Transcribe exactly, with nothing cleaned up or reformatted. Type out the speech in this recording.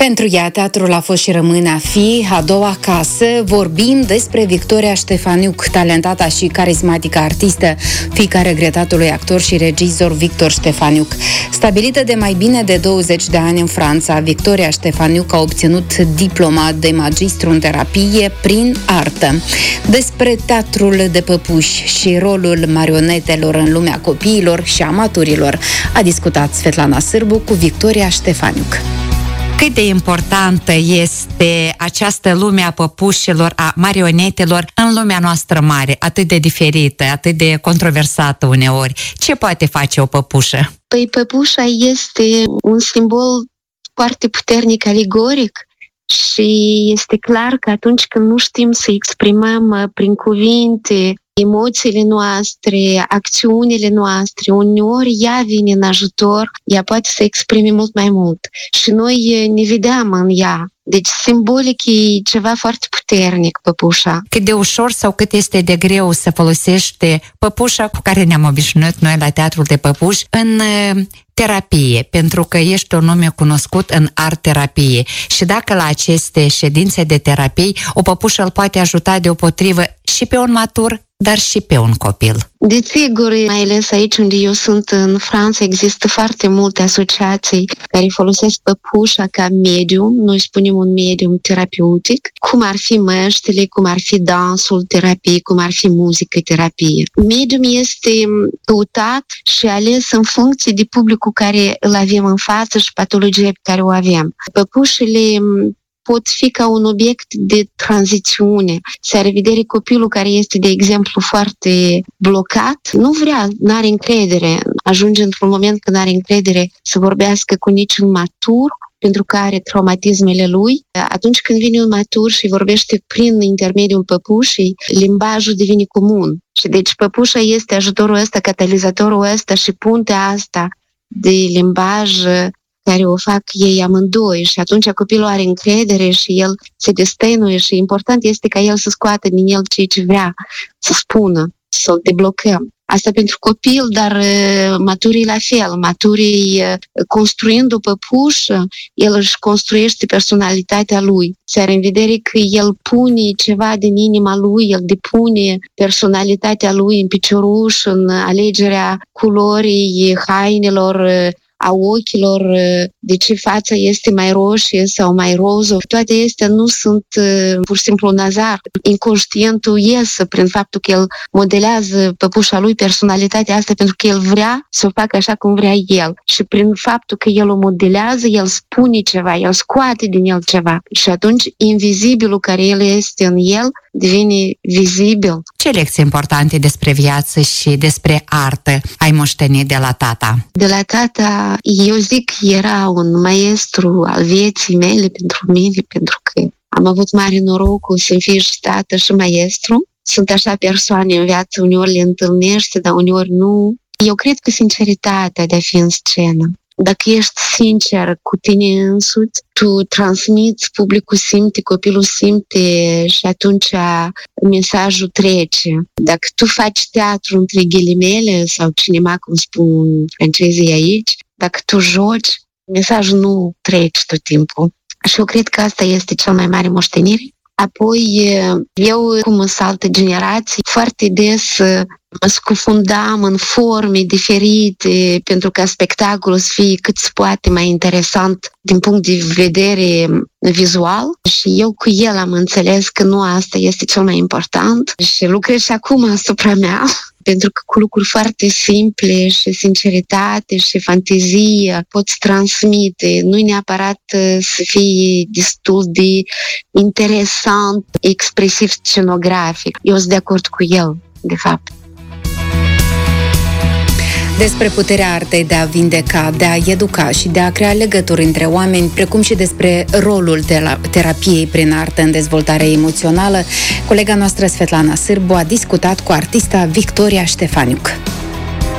Pentru ea, teatrul a fost și rămâne a fi a doua casă. Vorbim despre Victoria Ștefaniuc, talentata și carismatică artistă, fiica regretatului actor și regizor Victor Ștefaniuc. Stabilită de mai bine de douăzeci de ani în Franța, Victoria Ștefaniuc a obținut diploma de magistru în terapie prin artă. Despre teatrul de păpuși și rolul marionetelor în lumea copiilor și a maturilor a discutat Svetlana Sârbu cu Victoria Ștefaniuc. Cât de importantă este această lume a păpușilor, a marionetelor în lumea noastră mare, atât de diferită, atât de controversată uneori? Ce poate face o păpușă? Păi păpușa este un simbol foarte puternic alegoric și este clar că atunci când nu știm să exprimăm prin cuvinte emoțiile noastre, acțiunile noastre, uneori ea vine în ajutor, ea poate să exprime mult mai mult. Și noi ne vedeam în ea. Deci simbolic e ceva foarte puternic, păpușa. Cât de ușor sau cât este de greu să folosește păpușa cu care ne-am obișnuit noi la teatrul de păpuși în terapie, pentru că ești un nume cunoscut în art-terapie. Și dacă la aceste ședințe de terapie o păpușă îl poate ajuta deopotrivă și pe un matur, dar și pe un copil. Desigur, mai ales aici unde eu sunt în Franța, există foarte multe asociații care folosesc păpușa ca medium, noi spunem un medium terapeutic, cum ar fi măștile, cum ar fi dansul terapie, cum ar fi muzică terapie. Medium este căutat și ales în funcție de publicul care îl avem în față și patologia pe care o avem. Păpușile pot fi ca un obiect de tranzițiune. Se are vedere copilul care este, de exemplu, foarte blocat, nu vrea, nu are încredere, ajunge într-un moment când are încredere să vorbească cu niciun matur, pentru că are traumatismele lui. Atunci când vine un matur și vorbește prin intermediul păpușii, limbajul devine comun. Și deci păpușa este ajutorul ăsta, catalizatorul ăsta și puntea asta de limbaj care o fac ei amândoi și atunci copilul are încredere și el se destăinuie și important este ca el să scoată din el ceea ce vrea să spună, să-l deblocăm. Asta pentru copil, dar maturii la fel. Maturii, construind o păpușă, el își construiește personalitatea lui. Se are în vedere că el pune ceva din inima lui, el depune personalitatea lui în picioruș, în alegerea culorii hainelor, a ochilor, de ce fața este mai roșie sau mai roză. Toate astea nu sunt pur și simplu un azar. Inconștientul iese prin faptul că el modelează păpușa lui, personalitatea asta, pentru că el vrea să o facă așa cum vrea el. Și prin faptul că el o modelează, el spune ceva, el scoate din el ceva. Și atunci invizibilul care el este în el devine vizibil. Ce lecții importante despre viață și despre artă ai moștenit de la tata? De la tata, eu zic, era un maestru al vieții mele pentru mine, pentru că am avut mare norocul să fie și tată și maestru. Sunt așa persoane în viață, uneori le întâlnești, dar uneori nu. Eu cred că sinceritatea de a fi în scenă. Dacă ești sincer cu tine însuți, tu transmiți, publicul simte, copilul simte și atunci mesajul trece. Dacă tu faci teatru între ghilimele sau cinema, cum spun francezii aici, dacă tu joci, mesajul nu trece tot timpul. Și eu cred că asta este cea mai mare moștenire. Apoi, eu, cum în altă generații, foarte des mă scufundam în forme diferite pentru ca spectacolul să fie cât se poate mai interesant din punct de vedere vizual și eu cu el am înțeles că nu asta este cel mai important și lucrez și acum asupra mea, pentru că cu lucruri foarte simple și sinceritate și fantezie poți transmite, nu neapărat să fie destul de interesant, expresiv scenografic. Eu sunt de acord cu el, de fapt. Despre puterea artei de a vindeca, de a educa și de a crea legături între oameni, precum și despre rolul terapiei prin artă în dezvoltarea emoțională, colega noastră Svetlana Sârbu a discutat cu artista Victoria Ștefaniuc.